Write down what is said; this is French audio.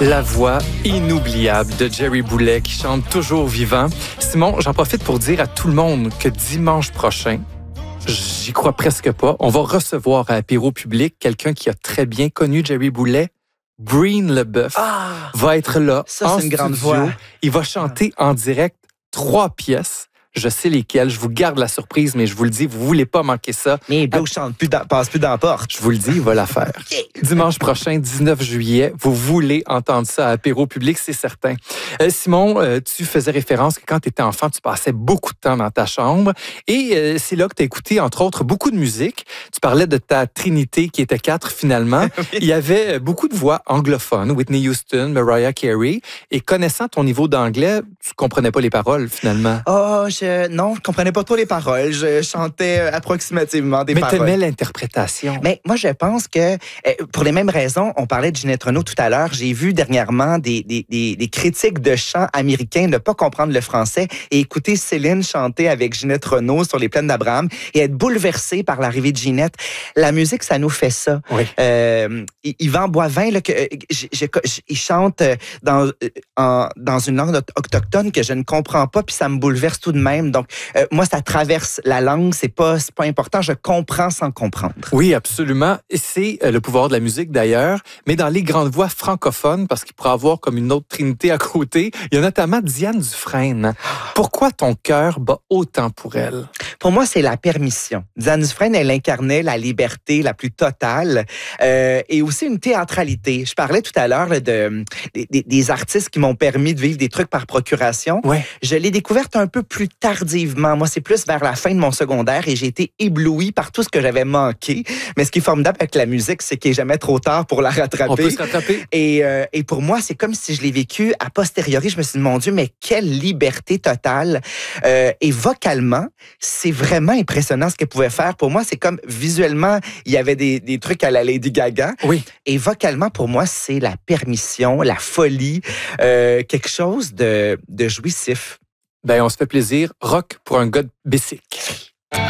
La voix inoubliable de Jerry Boulet qui chante toujours vivant. Simon, j'en profite pour dire à tout le monde que dimanche prochain, j'y crois presque pas, on va recevoir à Apéro Public quelqu'un qui a très bien connu Jerry Boulet. Breen Leboeuf va être là en c'est une grande studio. voix. Il va chanter en direct 3 pièces. Je sais lesquelles. Je vous garde la surprise, mais je vous le dis, vous voulez pas manquer ça. Mais Blue passe plus dans la porte. Je vous le dis, il va la faire. Dimanche prochain, 19 juillet, vous voulez entendre ça à Apéro Public, c'est certain. Simon, tu faisais référence que quand tu étais enfant, tu passais beaucoup de temps dans ta chambre et c'est là que tu as écouté, entre autres, beaucoup de musique. Tu parlais de ta trinité qui était 4 finalement. Oui. Il y avait beaucoup de voix anglophones, Whitney Houston, Mariah Carey, et connaissant ton niveau d'anglais, tu comprenais pas les paroles finalement. Non, je comprenais pas trop les paroles. Je chantais approximativement des paroles. Mais t'aimais l'interprétation. Mais moi, je pense que, pour les mêmes raisons, on parlait de Ginette Renault tout à l'heure. J'ai vu dernièrement des critiques de chants américains ne pas comprendre le français et écouter Céline chanter avec Ginette Renault sur les plaines d'Abraham et être bouleversé par l'arrivée de Ginette. La musique, ça nous fait ça. Oui. Yvan Boivin, là, il chante dans une langue autochtone que je ne comprends pas, puis ça me bouleverse tout de même. Donc, moi, ça traverse la langue, c'est pas important. Je comprends sans comprendre. Oui, absolument. Et c'est le pouvoir de la musique, d'ailleurs. Mais dans les grandes voix francophones, parce qu'il pourrait avoir comme une autre trinité à côté, il y a notamment Diane Dufresne. Pourquoi ton cœur bat autant pour elle? Pour moi, c'est la permission. Diane Dufresne, elle incarnait la liberté la plus totale et aussi une théâtralité. Je parlais tout à l'heure là, des artistes qui m'ont permis de vivre des trucs par procuration. Ouais. Je l'ai découverte un peu plus tardivement. Moi, c'est plus vers la fin de mon secondaire et j'ai été ébloui par tout ce que j'avais manqué. Mais ce qui est formidable avec la musique, c'est qu'il n'est jamais trop tard pour la rattraper. On peut se rattraper. Et pour moi, c'est comme si je l'ai vécu a posteriori. Je me suis dit, mon Dieu, mais quelle liberté totale. Et vocalement, c'est vraiment impressionnant ce qu'elle pouvait faire. Pour moi, c'est comme visuellement, il y avait des trucs à la Lady Gaga. Oui. Et vocalement, pour moi, c'est la permission, la folie, quelque chose de jouissif. Ben, on se fait plaisir. Rock pour un gars de bicycle.